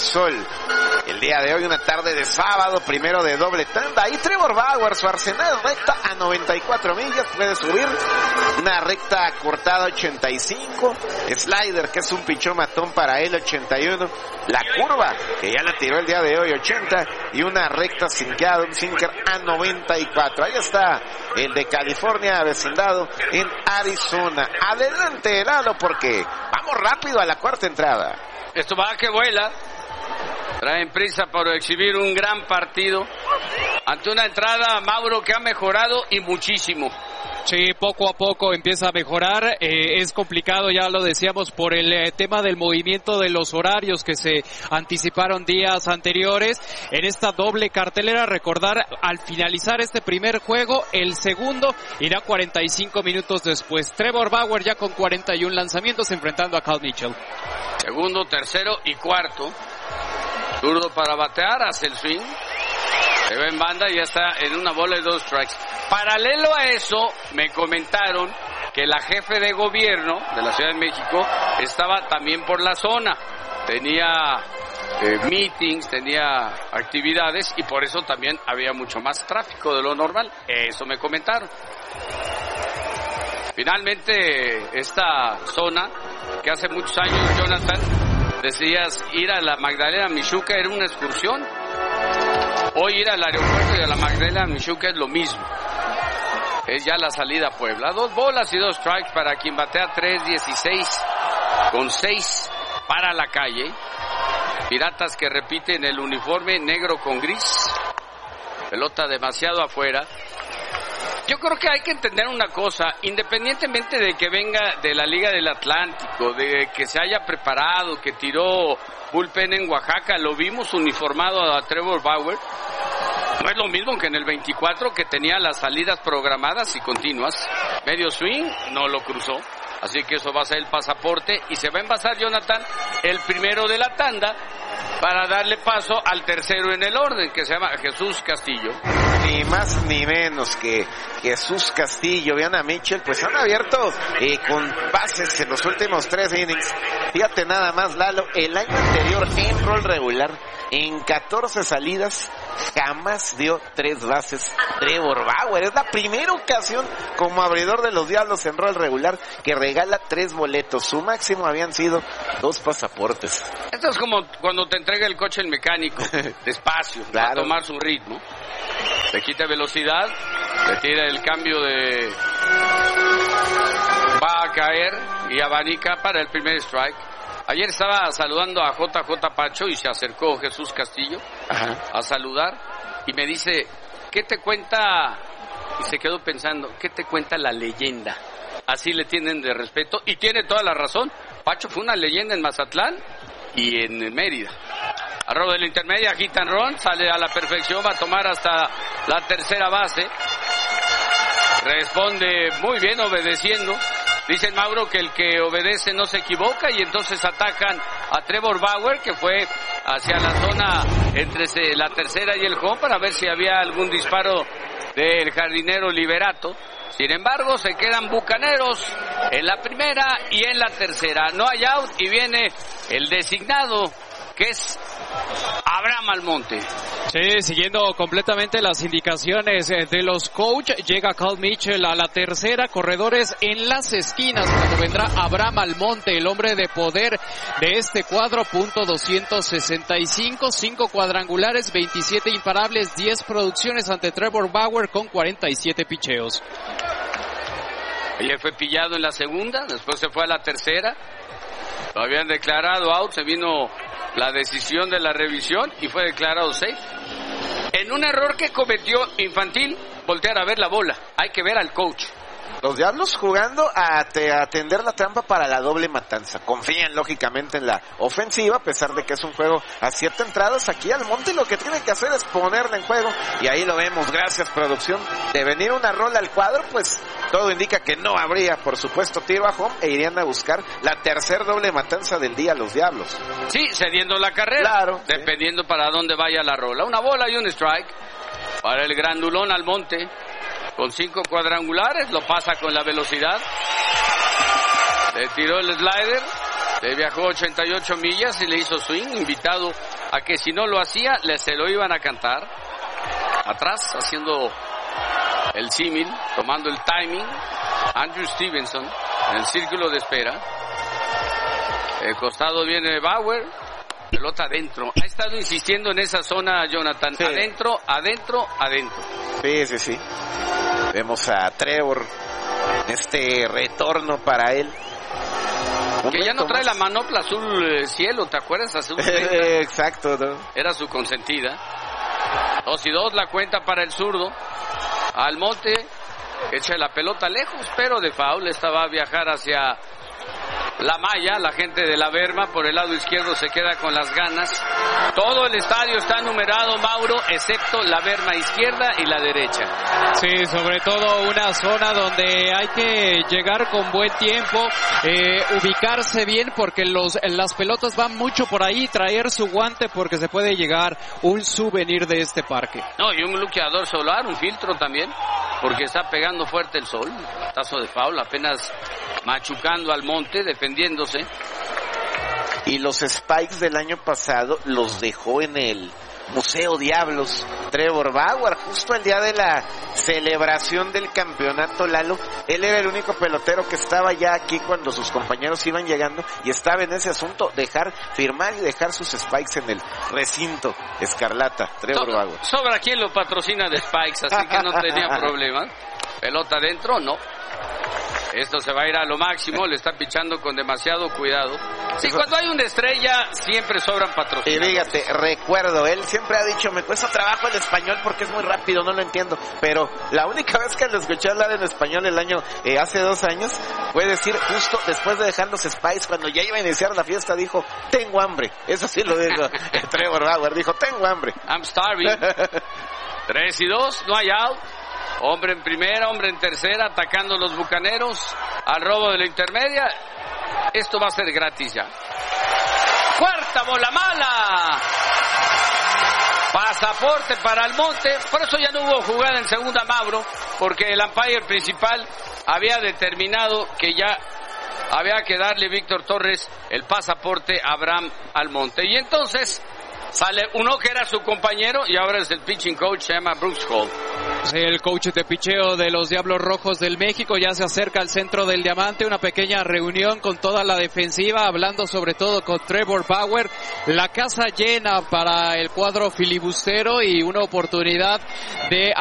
sol. El día de hoy, una tarde de sábado, primero de doble tanda. Y Trevor Bauer, su arsenal recta a 94 millas, puede subir. Una recta cortada 85. Slider, que es un pichón matón para él, 81. La curva, que ya la tiró el día de hoy, 80. Y una recta sinkeada, un sinker a 94. Ahí está el de California, vecindado en Arizona. Adelante, Lalo, porque vamos rápido a la cuarta entrada. Esto va que vuela. Traen prisa por exhibir un gran partido ante una entrada, Mauro, que ha mejorado y muchísimo. Sí, poco a poco empieza a mejorar. Es complicado, ya lo decíamos, por el tema del movimiento de los horarios que se anticiparon días anteriores. En esta doble cartelera, recordar, al finalizar este primer juego, el segundo irá 45 minutos después. Trevor Bauer ya con 41 lanzamientos enfrentando a Cal Mitchell. Segundo, tercero y cuarto. Zurdo para batear, hace el swing. Se ve en banda y ya está en una bola y 2 strikes. Paralelo a eso, me comentaron que la jefe de gobierno de la Ciudad de México estaba también por la zona. Tenía meetings, tenía actividades y por eso también había mucho más tráfico de lo normal. Eso me comentaron. Finalmente, esta zona, que hace muchos años, Jonathan, decías ir a la Magdalena Mixhuca era una excursión. Hoy ir al aeropuerto y a la Magdalena Mixhuca es lo mismo. Es ya la salida a Puebla. 2 bolas y 2 strikes para quien batea 3-16 con 6 para la calle. Piratas que repiten el uniforme negro con gris. Pelota demasiado afuera. Yo creo que hay que entender una cosa, independientemente de que venga de la Liga del Atlántico, de que se haya preparado, que tiró bullpen en Oaxaca, lo vimos uniformado a Trevor Bauer. No es lo mismo que en el 24, que tenía las salidas programadas y continuas. Medio swing, no lo cruzó. Así que eso va a ser el pasaporte y se va a envasar, Jonathan, el primero de la tanda para darle paso al tercero en el orden, que se llama Jesús Castillo. Ni más ni menos que Jesús Castillo. Vean a Mitchell, pues han abierto con bases en los últimos 3 innings. Fíjate nada más, Lalo, el año anterior en rol regular, en 14 salidas, jamás dio 3 bases Trevor Bauer. Es la primera ocasión como abridor de los Diablos en rol regular que regala 3 boletos. Su máximo habían sido 2 pasaportes. Esto es como cuando te entrega el coche el mecánico, despacio, claro, va a tomar su ritmo. Le quita velocidad, le tira el cambio de... va a caer y abanica para el primer strike. Ayer estaba saludando a JJ Pacho y se acercó Jesús Castillo a saludar y me dice, ¿qué te cuenta? Y se quedó pensando, ¿qué te cuenta la leyenda? Así le tienen de respeto y tiene toda la razón. Pacho fue una leyenda en Mazatlán y en Mérida. Arroba de la intermedia, hit and run, sale a la perfección, va a tomar hasta la tercera base. Responde muy bien obedeciendo. Dicen, Mauro, que el que obedece no se equivoca y entonces atacan a Trevor Bauer, que fue hacia la zona entre la tercera y el home para ver si había algún disparo del jardinero Liberato. Sin embargo, se quedan bucaneros en la primera y en la tercera. No hay out y viene el designado, que es Abraham Almonte. Sí, siguiendo completamente las indicaciones de los coach, llega Cal Mitchell a la tercera, corredores en las esquinas, cuando vendrá Abraham Almonte, el hombre de poder de este cuadro, .265, 5 cuadrangulares, 27 imparables, 10 producciones ante Trevor Bauer con 47 picheos. Ayer fue pillado en la segunda, después se fue a la tercera, lo habían declarado out, se vino la decisión de la revisión y fue declarado safe. En un error que cometió infantil, voltear a ver la bola. Hay que ver al coach. Los Diablos jugando a atender la trampa para la doble matanza. Confían lógicamente en la ofensiva, a pesar de que es un juego a 7 entradas. Aquí Almonte lo que tiene que hacer es ponerla en juego. Y ahí lo vemos, gracias producción. De venir una rola al cuadro, pues todo indica que no habría, por supuesto, tiro a home e irían a buscar la tercer doble matanza del día los Diablos. Sí, cediendo la carrera. Claro. Dependiendo para dónde vaya la rola. Una bola y un strike para el grandulón Almonte. Con 5 cuadrangulares, lo pasa con la velocidad. Le tiró el slider Le viajó 88 millas y le hizo swing, invitado a que si no lo hacía, se lo iban a cantar. Atrás, haciendo el símil, tomando el timing. Andrew Stevenson en el círculo de espera. El costado viene Bauer. Pelota adentro. Ha estado insistiendo en esa zona, Jonathan. Sí. Adentro, adentro, adentro. Sí. Vemos a Trevor. Este retorno para él. Que ya no trae la manopla azul cielo, ¿te acuerdas? Azul exacto, ¿no? Era su consentida. 2-2 la cuenta para el zurdo. Almonte echa la pelota lejos, pero de foul. Esta va a viajar hacia la malla. La gente de la Berma por el lado izquierdo se queda con las ganas. Todo el estadio está numerado, Mauro, excepto la Berma izquierda y la derecha. Sí, sobre todo una zona donde hay que llegar con buen tiempo, ubicarse bien, porque las pelotas van mucho por ahí, traer su guante porque se puede llegar un souvenir de este parque. No, y un bloqueador solar, un filtro también, porque está pegando fuerte el sol. Tazo de foul, apenas machucando al Monte, defendiéndose. Y los spikes del año pasado los dejó en el Museo Diablos. Trevor Bauer, justo el día de la celebración del campeonato, Lalo, él era el único pelotero que estaba ya aquí cuando sus compañeros iban llegando y estaba en ese asunto, firmar y dejar sus spikes en el recinto escarlata. Trevor Bauer. Sobra quien lo patrocina de spikes, así que no tenía problema. Pelota adentro, no. Esto se va a ir a lo máximo, le está pichando con demasiado cuidado. Sí, cuando hay una estrella, siempre sobran patrocinios. Y fíjate, recuerdo, él siempre ha dicho, me cuesta trabajo el español porque es muy rápido, no lo entiendo. Pero la única vez que lo escuché hablar en español hace 2 años, fue decir, justo después de dejar los Spice, cuando ya iba a iniciar la fiesta, dijo, tengo hambre. Eso sí lo dijo Trevor Bauer, dijo, tengo hambre. I'm starving. 3-2, no hay out. Hombre en primera, hombre en tercera, atacando los Bucaneros al robo de la intermedia. Esto va a ser gratis ya. Cuarta bola mala. Pasaporte para Almonte. Por eso ya no hubo jugada en segunda, Mauro, porque el umpire principal había determinado que ya había que darle Víctor Torres el pasaporte a Abraham Almonte. Y entonces sale uno que era su compañero y ahora es el pitching coach, se llama Bruce Hall. El coach de picheo de los Diablos Rojos del México ya se acerca al centro del diamante, una pequeña reunión con toda la defensiva, hablando sobre todo con Trevor Bauer. La casa llena para el cuadro filibustero y una oportunidad de